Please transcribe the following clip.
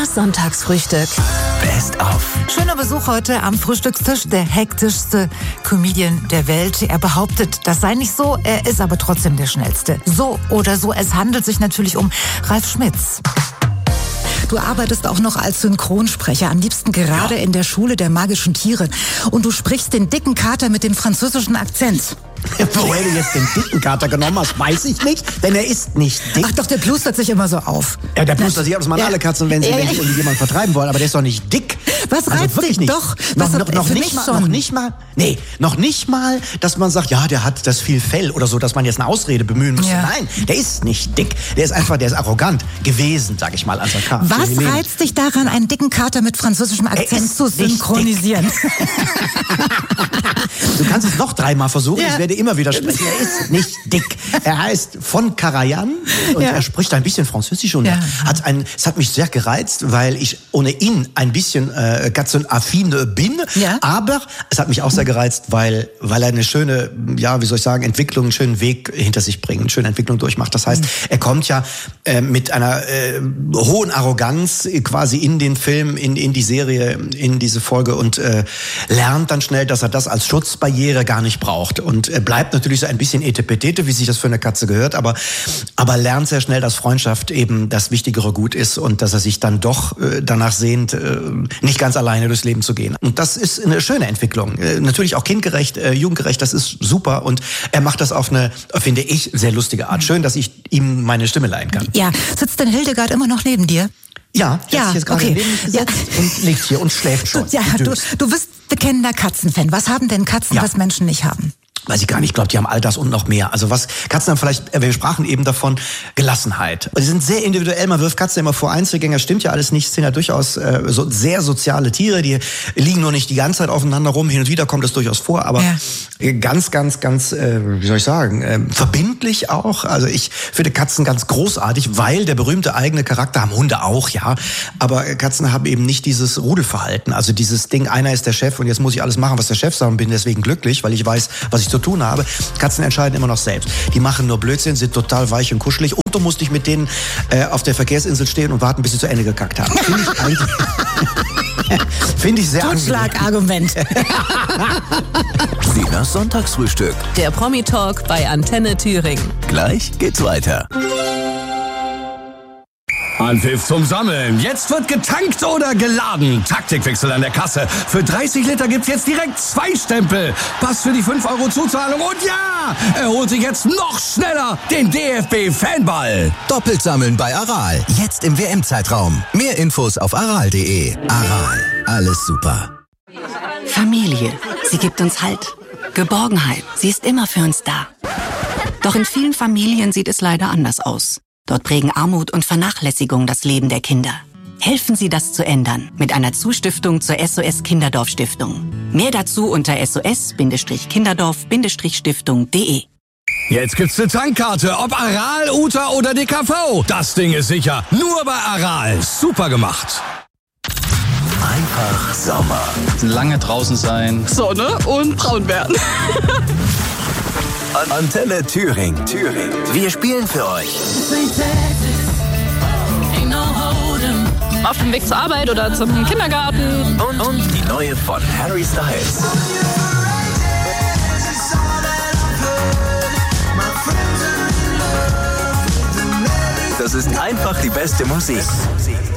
Das Sonntagsfrühstück. Best of. Schöner Besuch heute am Frühstückstisch, der hektischste Comedian der Welt. Er behauptet, das sei nicht so, er ist aber trotzdem der Schnellste. So oder so, es handelt sich natürlich um Ralf Schmitz. Du arbeitest auch noch als Synchronsprecher, am liebsten gerade in der Schule der magischen Tiere. Und du sprichst den dicken Kater mit dem französischen Akzent. Woher du jetzt den dicken Kater genommen hast, weiß ich nicht, denn er ist nicht dick. Ach doch, der plustert sich immer so auf. Ja, der plustert sich auf, das machen alle Katzen, wenn sie jemanden vertreiben wollen, aber der ist doch nicht dick. Was reizt wirklich dich nicht. doch? Noch nicht mal, dass man sagt, ja, der hat das viel Fell oder so, dass man jetzt eine Ausrede bemühen müsste. Ja. Nein, der ist nicht dick. Der ist arrogant gewesen, sag ich mal, als er kam. Was reizt dich daran, einen dicken Kater mit französischem Akzent zu synchronisieren? Du kannst es noch 3-mal versuchen, ich werde immer widersprechen. Er ist nicht dick. Er heißt von Karajan und er spricht ein bisschen Französisch und es hat mich sehr gereizt, weil ich ohnehin ein bisschen katzenaffin bin, aber es hat mich auch sehr gereizt, weil er eine schöne, Entwicklung, einen schönen Weg hinter sich bringt, eine schöne Entwicklung durchmacht. Das heißt, er kommt ja mit einer hohen Arroganz quasi in den Film, in die Serie, in diese Folge und lernt dann schnell, dass er das als Schutzbarriere gar nicht braucht und bleibt natürlich so ein bisschen etepetete, wie sich das für eine Katze gehört, aber lernt sehr schnell, dass Freundschaft eben das wichtigere Gut ist und dass er sich dann doch danach sehnt, nicht ganz alleine durchs Leben zu gehen. Und das ist eine schöne Entwicklung. Natürlich auch kindgerecht, jugendgerecht, das ist super und er macht das auf eine, finde ich, sehr lustige Art. Schön, dass ich ihm meine Stimme leihen kann. Ja, sitzt denn Hildegard immer noch neben dir? Ja, die hat sich jetzt gerade neben mich gesetzt und liegt hier und schläft schon. Du bist bekennender Katzenfan. Was haben denn Katzen, was Menschen nicht haben? Weiß ich gar nicht, ich glaube, die haben all das und noch mehr. Also was Katzen haben vielleicht, wir sprachen eben davon, Gelassenheit. Sie sind sehr individuell, man wirft Katzen immer vor, Einzelgänger, stimmt ja alles nicht, es sind ja durchaus sehr soziale Tiere, die liegen nur nicht die ganze Zeit aufeinander rum, hin und wieder kommt das durchaus vor, aber ganz, verbindlich auch. Also ich finde Katzen ganz großartig, weil der berühmte eigene Charakter haben Hunde auch, ja, aber Katzen haben eben nicht dieses Rudelverhalten, also dieses Ding, einer ist der Chef und jetzt muss ich alles machen, was der Chef sagt und bin deswegen glücklich, weil ich weiß, was ich zu tun habe. Katzen entscheiden immer noch selbst. Die machen nur Blödsinn, sind total weich und kuschelig und du musst dich mit denen auf der Verkehrsinsel stehen und warten, bis sie zu Ende gekackt haben. Finde ich sehr angenehm. Totschlagargument. Sinas Sonntagsfrühstück. Der Promi-Talk bei Antenne Thüringen. Gleich geht's weiter. Anpfiff zum Sammeln. Jetzt wird getankt oder geladen. Taktikwechsel an der Kasse. Für 30 Liter gibt's jetzt direkt 2 Stempel. Pass für die 5 € Zuzahlung. Und ja, er holt sich jetzt noch schneller den DFB-Fanball. Doppelt sammeln bei Aral. Jetzt im WM-Zeitraum. Mehr Infos auf aral.de. Aral. Alles super. Familie. Sie gibt uns Halt. Geborgenheit. Sie ist immer für uns da. Doch in vielen Familien sieht es leider anders aus. Dort prägen Armut und Vernachlässigung das Leben der Kinder. Helfen Sie, das zu ändern mit einer Zustiftung zur SOS Kinderdorf Stiftung. Mehr dazu unter sos-kinderdorf-stiftung.de. Jetzt gibt's eine Tankkarte, ob Aral, Uta oder DKV. Das Ding ist sicher. Nur bei Aral. Super gemacht. Einfach Sommer. Lange draußen sein. Sonne und braun werden. Antenne Thüringen. Wir spielen für euch. Auf dem Weg zur Arbeit oder zum Kindergarten. Und die neue von Harry Styles. Das ist einfach die beste Musik.